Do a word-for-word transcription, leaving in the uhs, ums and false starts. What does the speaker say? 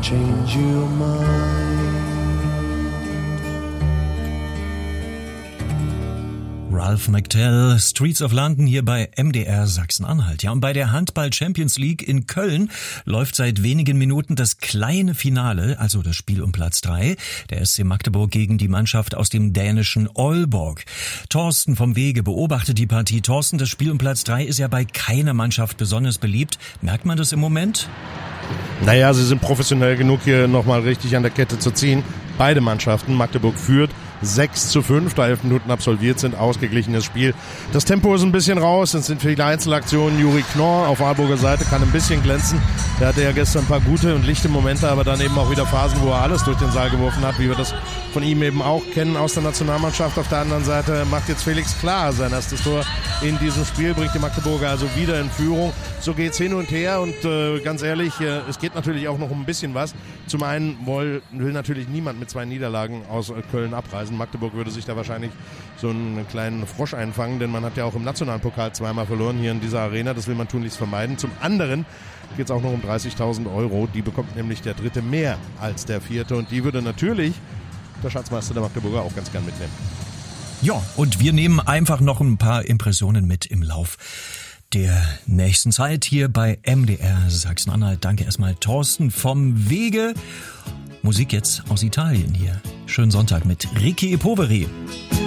change your mind. Ralph McTell, Streets of London hier bei M D R Sachsen-Anhalt. Ja, und bei der Handball Champions League in Köln läuft seit wenigen Minuten das kleine Finale, also das Spiel um Platz drei, der S C Magdeburg gegen die Mannschaft aus dem dänischen Aalborg. Thorsten vom Wege beobachtet die Partie. Thorsten, das Spiel um Platz drei ist ja bei keiner Mannschaft besonders beliebt. Merkt man das im Moment? Naja, sie sind professionell genug, hier nochmal richtig an der Kette zu ziehen. Beide Mannschaften, Magdeburg führt sechs zu fünf, da elf Minuten absolviert sind, ausgeglichenes Spiel. Das Tempo ist ein bisschen raus, es sind viele Einzelaktionen. Juri Knorr auf Aalborger Seite kann ein bisschen glänzen. Der hatte ja gestern ein paar gute und lichte Momente, aber dann eben auch wieder Phasen, wo er alles durch den Saal geworfen hat, wie wir das von ihm eben auch kennen aus der Nationalmannschaft. Auf der anderen Seite macht jetzt Felix Klar sein erstes Tor in diesem Spiel, bringt die Magdeburger also wieder in Führung. So geht's hin und her und äh, ganz ehrlich, äh, es geht natürlich auch noch um ein bisschen was. Zum einen will, will natürlich niemand mit zwei Niederlagen aus äh, Köln abreisen. Magdeburg würde sich da wahrscheinlich so einen kleinen Frosch einfangen, denn man hat ja auch im nationalen Pokal zweimal verloren hier in dieser Arena. Das will man tunlichst vermeiden. Zum anderen geht es auch noch um dreißigtausend Euro. Die bekommt nämlich der Dritte mehr als der Vierte und die würde natürlich der Schatzmeister der Magdeburger auch ganz gern mitnehmen. Ja, und wir nehmen einfach noch ein paar Impressionen mit im Lauf der nächsten Zeit hier bei M D R Sachsen-Anhalt. Danke erstmal Thorsten vom Wege. Musik jetzt aus Italien hier. Schönen Sonntag mit Ricky Poveri.